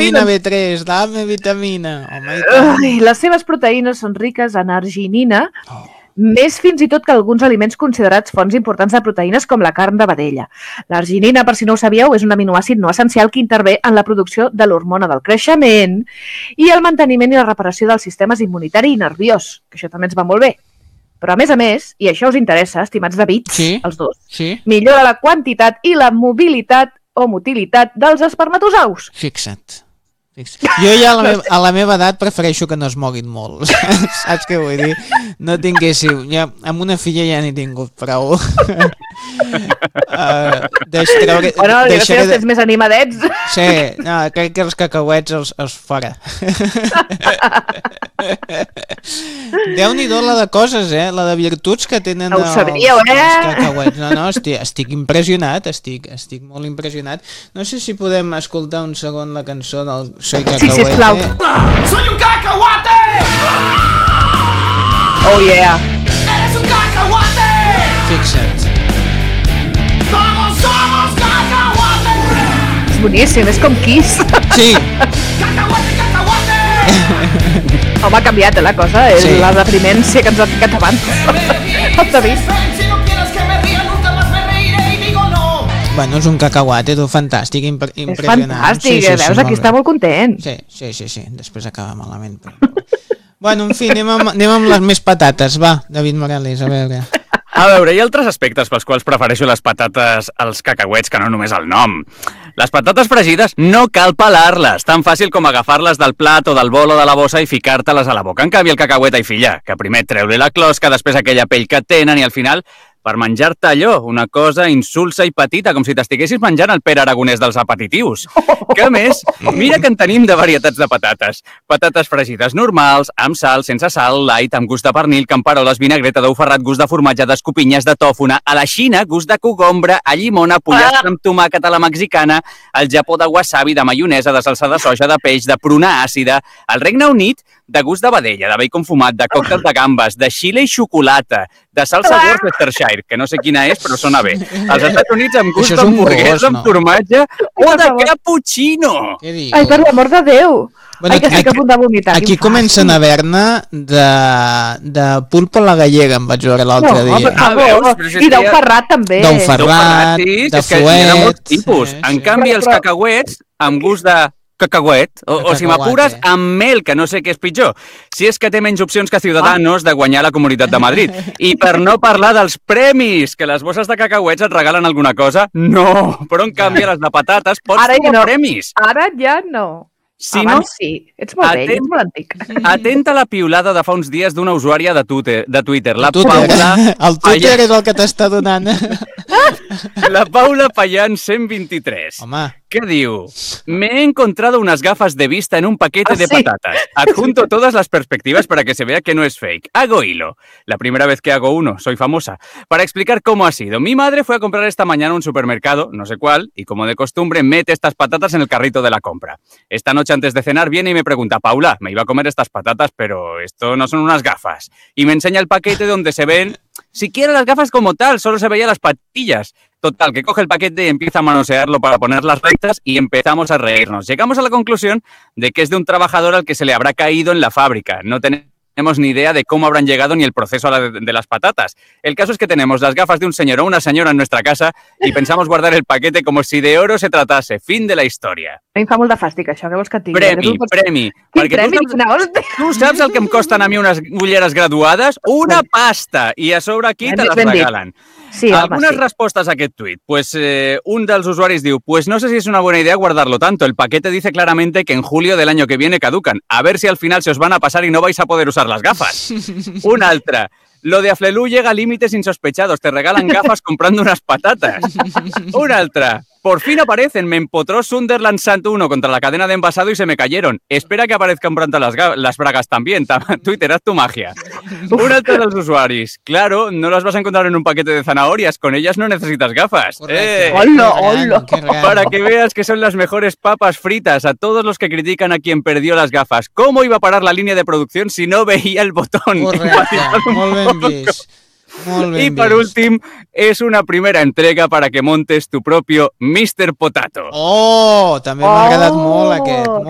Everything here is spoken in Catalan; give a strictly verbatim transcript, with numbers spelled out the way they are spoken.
vitamina B tres, dame vitamina. Home, Ai, les seves proteïnes són riques en arginina, oh. més fins i tot que alguns aliments considerats fonts importants de proteïnes com la carn de vedella. L'arginina, per si no ho sabíeu, és un aminoàcid no essencial que intervé en la producció de l'hormona del creixement i el manteniment i la reparació dels sistemes immunitari i nerviós, que això també ens va molt bé. Però a més a més, i això us interessa, estimats Davids, sí, els dos, sí. millora la quantitat i la mobilitat o motilitat dels espermatozaus. Fixa't. Jo ja a la, meva, a la meva edat prefereixo que no es moguin molt. Saps què vull dir? No tinguéssiu... Ja, amb una filla ja n'he tingut prou. uh, deix, treure, bueno, deixaré... de... més animadets. Sí, no, crec que els cacauets els, els farà. Déu-n'hi-do la de coses, eh? La de virtuts que tenen no els, sabríeu, eh? els cacauets. No, no, estic, estic impressionat, estic, estic molt impressionat. No sé si podem escoltar un segon la cançó del Soy Cacahuete. Sí, sisplau. ¡Soy un cacahuate! Oh, yeah. ¡Eres un cacahuate! Fixa't. ¡Todos somos cacahuates! És boníssim, és com Kiss. Sí. ¡Cacahuate, cacahuate! Home, ha canviat la cosa, és sí. la deprimència que ens ha ficat abans. El David. Si no quieres que me ría, nunca más me reiré y digo no. Bueno, és un cacahuate, tu, fantàstic, impre impressionant. És fantàstic, sí, sí, veus, sí, aquí està molt content. Sí, sí, sí, sí. Després acaba malament. Però... bueno, en fi, anem amb, anem amb les més patates, va, David Morales, a veure. A veure, hi ha altres aspectes pels quals prefereixo les patates als cacauets que no només el nom. Les patates fregides no cal pelar-les, tan fàcil com agafar-les del plat o del bol o de la bossa i ficar-te-les a la boca. En canvi, el cacauet, ai filla, que primer treure la closca, després aquella pell que tenen i al final... per menjar-te allò, una cosa insulsa i petita, com si t'estiguessis menjant el Pere Aragonès dels apetitius. Que a més, mira que en tenim de varietats de patates. Patates fregides normals, amb sal, sense sal, light, amb gust de pernil, camperoles, vinagreta, d'ou ferrat, gust de formatge, d'escopinyes, de tòfona, a la Xina, gust de cogombre, a llimona, pollastre amb tomàquet a la mexicana, al Japó de wasabi, de maionesa, de salsa de soja, de peix, de pruna àcida, al Regne Unit, de gust de vedella, de bacon fumat, de còctel de gambes, de xile i xocolata, de salsa Worcestershire, que no sé quina és, però sona bé. Als Estats Units amb gust d'hamburguesa, amb formatge o de cappuccino. Ai, per l'amor de Déu. Bueno, Ai, que estic a punt de vomitar. Aquí comencen a haver-ne de, de pulpo a la gallega, em vaig veure l'altre no, dia. Ah, veus, I d'ou ferrat, també. D'ou ferrat, sí, de fuet. N'hi ha molts tipus. En canvi, els cacauets, amb gust de... cacauet, o, o si m'apures, amb mel, que no sé què és pitjor. Si és que té menys opcions que Ciudadanos de guanyar la Comunitat de Madrid. I per no parlar dels premis, que les bosses de cacauets et regalen alguna cosa, no. Però en canvi, a les de patates pots trobar no. premis. Ara ja no. Si Abans no, sí. Ets molt atent, vell, ets molt antic. Atenta a la piulada de fa uns dies d'una usuària de Twitter, de Twitter la Twitter. Paula... El Twitter és el que t'està donant. La Paula Payán cent vint-i-tres. Home. ¿Qué diu? Me he encontrado unas gafas de vista en un paquete ¿Ah, de sí? patatas. Adjunto todas las perspectivas para que se vea que no es fake. Hago hilo. La primera vez que hago uno, soy famosa. Para explicar cómo ha sido. Mi madre fue a comprar esta mañana a un supermercado, no sé cuál, y como de costumbre mete estas patatas en el carrito de la compra. Esta noche antes de cenar viene y me pregunta, Paula, me iba a comer estas patatas, pero esto no son unas gafas. Y me enseña el paquete donde se ven... Siquiera las gafas como tal, solo se veían las patillas. Total, que coge el paquete y empieza a manosearlo para ponerlas rectas y empezamos a reírnos. Llegamos a la conclusión de que es de un trabajador al que se le habrá caído en la fábrica. No tenemos ni idea de cómo habrán llegado ni el proceso de las patatas. El caso es que tenemos las gafas de un señor o una señora en nuestra casa y pensamos guardar el paquete como si de oro se tratase. Fin de la història. A mi em fa molt de fàstic, això, que vols que et digui? Premi, pots... premi. Quin premi? Tu saps, tu saps el que em costen a mi unes ulleres graduades? Una pasta! I a sobre aquí te les regalen. Sí, Algunes home, sí. respostes a aquest tuit. Pues eh, un dels usuaris diu, pues no sé si es una buena idea guardarlo tanto. El paquete dice claramente que en julio del año que viene caducan. A ver si al final se os van a pasar y no vais a poder usar las gafas. Un altra. Lo de Aflelu llega a límites insospechados. Te regalan gafas comprando unas patatas. Una altra. Por fin aparecen. Me empotró Sunderland Sant uno contra la cadena de envasado y se me cayeron. Espera que aparezcan pronto las, las bragas también. Twitter, haz tu magia. Un altre dels usuaris. Claro, no las vas a encontrar en un paquete de zanahorias. Con ellas no necesitas gafas. Eh, ¡Hola, hola! Para que veas que son las mejores papas fritas. A todos los que critican a quien perdió las gafas. ¿Cómo iba a parar la línea de producción si no veía el botón? Correcte, molt ben vist. Molt ben y por vist. último, es una primera entrega para que montes tu propio mister Potato. Oh, també m'ha agradat Oh. molt aquest.